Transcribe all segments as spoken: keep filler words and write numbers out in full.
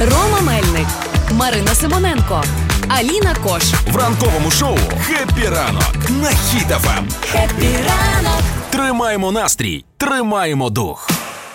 Рома Мельник, Марина Симоненко, Аліна Кош. В ранковому шоу «Хеппі ранок» на Хіт еф ем. Хеппі ранок. Тримаємо настрій, тримаємо дух.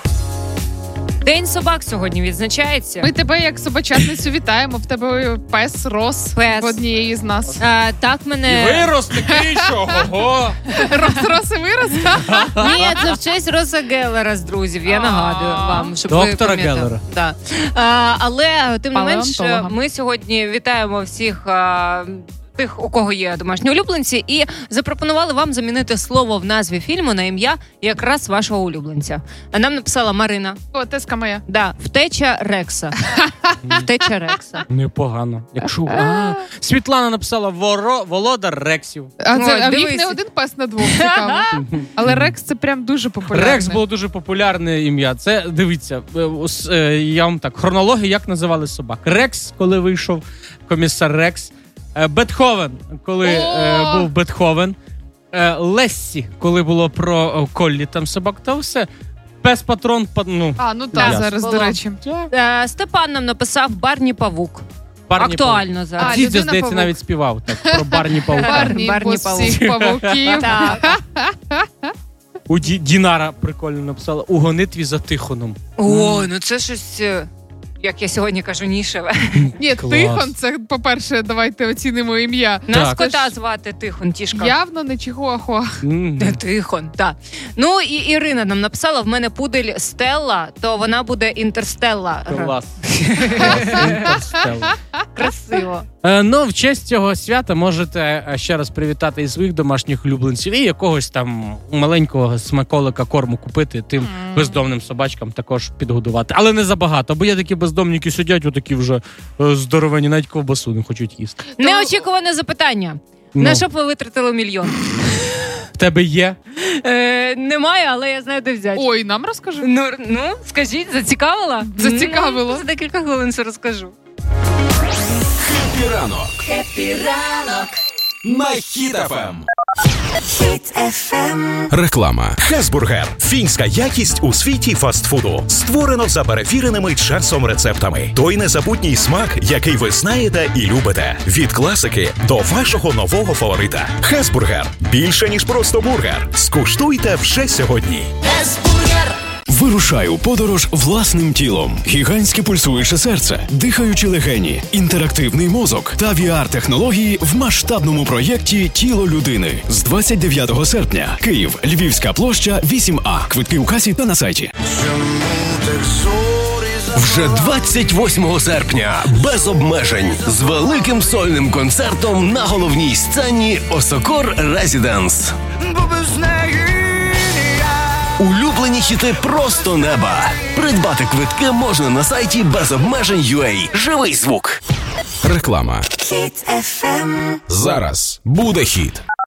День собак сьогодні відзначається. Ми тебе як собачатницю вітаємо. В тебе пес рос Пес. в однієї з нас. А, так мене... І вирос такий, що ого! Рос, рос і вирос? Ні, це в честь Роса Геллера з друзів, я нагадую вам, щоб ви Доктора пам'ятали. Геллера. Да. А, але, тим не менш, Палеонтолога. ми сьогодні вітаємо всіх а, тих, у кого є домашні улюбленці, і запропонували вам замінити слово в назві фільму на ім'я якраз вашого улюбленця. А нам написала Марина. О, теска моя. Да, втеча Рекса. Втеча Рекса. Непогано. Якщо... А, Світлана написала Воро... Володар Рексів. А, це, Ой, а в їх дивись. не один пес на двох, цікаво. Але Рекс це прям дуже популярний. Рекс було дуже популярне ім'я. Це, дивіться, е, ос- е, я вам так, хронологія, як називали собак. Рекс, коли вийшов комісар Рекс. Е, Бетховен, коли е, О! був Бетховен. Е, Лессі, коли було про е, Коллі там собак. Та все. Пес-патрон, па- ну, А, ну так, Да, зараз, було. до речі. Е, Степан нам написав Барні Павук. Барні Актуально Павук. зараз. А, Дідя, людина здається, павук. навіть співав так, про Барні Павука. Барні, Барні бос павук. всіх павуків. Так. У Ді- Дінара прикольно написала «У гонитві за Тихоном». Ой, ну це щось, е, як я сьогодні кажу, нішеве. Ні, Клас. Тихон, це, по-перше, давайте оцінимо ім'я. Нас Так. кота звати Тихон, тішка. Явно не чихуахуа. М. Не Тихон, так. Ну і Ірина нам написала, в мене пудель Стелла, то вона буде Інтерстелла. Клас. Клас. Інтерстелла. Красиво. Е, Ну, в честь цього свята можете е, ще раз привітати і своїх домашніх улюбленців, і якогось там маленького смаколика корму купити, тим бездомним собачкам також підгодувати. Але не забагато, бо є такі бездомники, сидять отакі вже е, здоровені, навіть ковбасу не хочуть їсти. Неочікуване запитання. Ну. На що б ви витратили мільйон? В тебе є? Е, немає, але я знаю, де взяти. Ой, нам розкажи. Ну, ну, скажіть, зацікавила? Зацікавило. Ну, за декілька хвилин все розкажу. «Хеппі ранок» Хеппі ранок. на Хіт еф ем. Хіт еф ем. Реклама. Хесбургер. Фінська якість у світі фастфуду. Створено за перевіреними часом рецептами. Той незабутній смак, який ви знаєте і любите. Від класики до вашого нового фаворита. Хесбургер. Більше, ніж просто бургер. Скуштуйте вже сьогодні. Вирушай у подорож власним тілом. Гігантське пульсуюче серце, дихаючі легені, інтерактивний мозок та ві ар-технології в масштабному проєкті «Тіло людини». З двадцять дев'ятого серпня. Київ, Львівська площа, вісім А. Квитки у касі та на сайті. Вже двадцять восьмого серпня без обмежень з великим сольним концертом на головній сцені Осокор Резіденс. Улюблені хіти просто неба. Придбати квитки можна на сайті без обмежень крапка ю а. Живий звук. Реклама. Хіт еф ем. Зараз буде хіт.